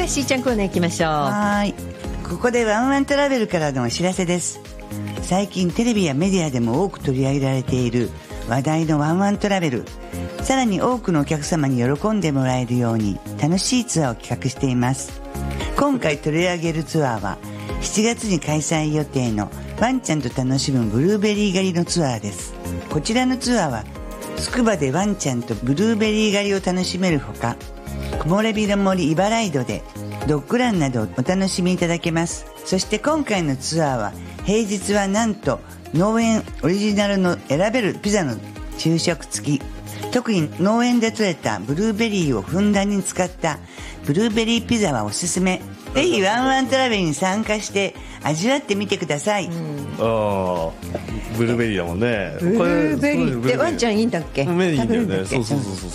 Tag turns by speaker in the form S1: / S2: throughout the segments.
S1: しーちゃんコーナー行きましょう。
S2: はい。ここでワンワントラベルからのお知らせです。最近テレビやメディアでも多く取り上げられている話題のワンワントラベル。さらに多くのお客様に喜んでもらえるように楽しいツアーを企画しています。今回取り上げるツアーは7月に開催予定のワンちゃんと楽しむブルーベリー狩りのツアーです。こちらのツアーはつくばでワンちゃんとブルーベリー狩りを楽しめるほか、木漏れ日の森イバライドでドッグランなどをお楽しみいただけます。そして今回のツアーは平日はなんと農園オリジナルの選べるピザの昼食付き、特に農園で採れたブルーベリーをふんだんに使ったブルーベリーピザはおすすめ。ぜひワンワントラベルに参加して味わってみてください。
S3: ああ、ブルーベリーだもんね。
S1: ブルーベリーってワンちゃんいいんだっけ？
S3: 目いいんだよね。
S1: 食べるんだっけ？
S3: そう。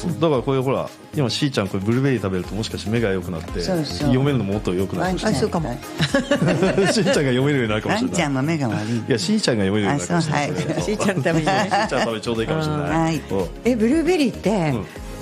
S3: だからこれほら、今しーちゃんこれブルーベリー食べるともしかして目が良くなって読めるのもっと良くなる。
S1: あ、そうかも。
S3: しーちゃんが読めるようになるかもしれない。
S2: ワンちゃんも目が悪い。
S3: いや、しーちゃんが読めるようになるかもしれない。
S1: しーちゃんのためにね。
S3: しーちゃんのためにちょうどいいかもしれない。
S2: はい。
S1: ブルーベリーって、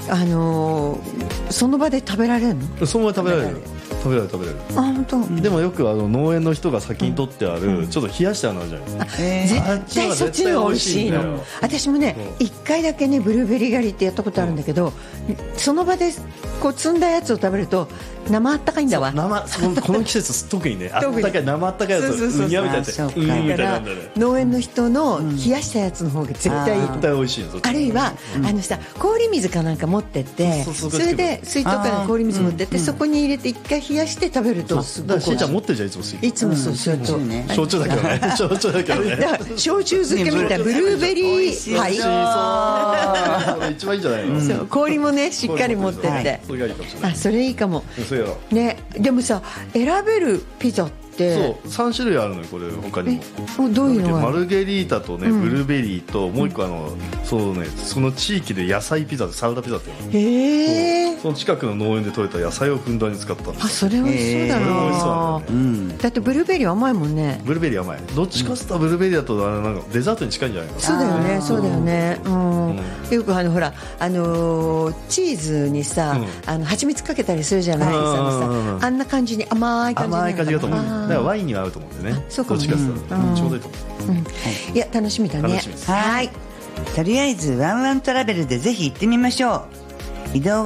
S1: その場で食べられるの？
S3: その場で食べられる。食べられる。
S1: あ、本当。
S3: でもよく農園の人が先に取ってある、ちょっと冷やしてあるのじゃない。
S1: 絶対そっちの美味しいの。私もね、1回だけねブルーベリー狩りってやったことあるんだけど、その場でこう摘んだやつを食べると生あったかいんだわ。
S3: この季節特にね、あったかい生あったかいやつ、うにゃみたいなやつ、
S1: だから農園の人の冷やしたやつの方が絶対いい。
S3: 絶対美味しいの。
S1: あるいはさ、氷水かなんか持ってって、それで水筒から氷水持ってってそこに入れて1回冷やして食べるとすごく。
S3: しーちゃん持ってるじゃん、いつも水。
S1: いつもそう。
S3: 焼酎だけどね。焼酎だけどね。
S1: 焼酎漬けみたいなブルーベリーハイ。
S3: 一番いいんじゃないの？
S1: そう、氷もねしっかり持ってって。
S3: それがいいかもしれない。
S1: あ、それいいかも。
S3: そうやろ。
S1: ね、でもさ、選べるピザって
S3: そう3種類あるのよ、これ他にも。
S1: どういうの？
S3: マルゲリータとね、ブルーベリーともう一個そうね、その地域で野菜ピザでサラダピザっていうの。
S1: へえ。
S3: その近くの農園で採れた野菜をふんだんに使った。
S1: あ、それ美味しそうだな。
S3: 美味しそう
S1: だってブルーベリー甘いもんね。
S3: ブルーベリー甘い。どっちかって言ったらブルーベリーだとなんかデザートに近いんじゃないかな。
S1: そうだよね、そうだよね。よくほらチーズにさ蜂蜜かけたりするじゃないですか。あんな感じに甘い感じ。
S3: 甘い感じだと思う。だからワインには合うと思うんでね。
S1: そうかも。
S3: どっちかって言ったらちょうどいいと思う。
S1: いや、楽しみだね。
S2: はい。とりあえずワンワントラベルでぜひ行ってみましょう。移動